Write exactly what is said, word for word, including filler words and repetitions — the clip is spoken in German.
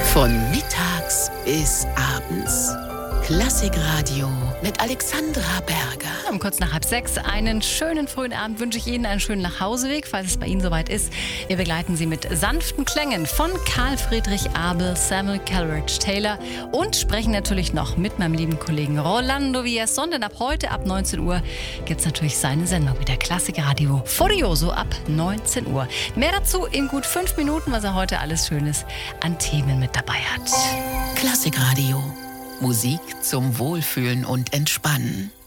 Von mittags bis abends. Klassikradio mit Alexandra Berger. Um kurz nach halb sechs einen schönen frühen Abend wünsche ich Ihnen einen schönen Nachhauseweg, falls es bei Ihnen soweit ist. Wir begleiten Sie mit sanften Klängen von Karl Friedrich Abel, Samuel Coleridge Taylor und sprechen natürlich noch mit meinem lieben Kollegen Rolando Villazón, denn ab heute, ab neunzehn Uhr, gibt es natürlich seine Sendung wieder Klassikradio Furioso ab neunzehn Uhr. Mehr dazu in gut fünf Minuten, was er heute alles Schönes an Themen mit dabei hat. Klassikradio. Musik zum Wohlfühlen und Entspannen.